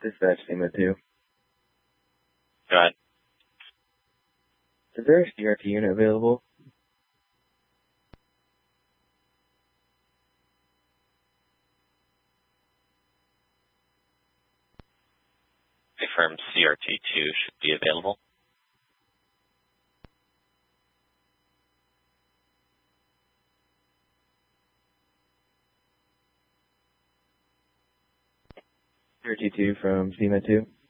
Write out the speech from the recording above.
Dispatch SEMA 2. Go ahead. Is there a CRT unit available? Confirmed CRT2 should be available. CRT2 from SEMA 2.